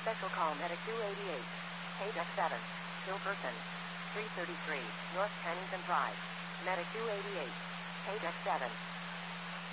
Special call Medic 288. Paydeck 7. Silverton. 333 North Pennington Drive. Medic 288. Paydeck 7.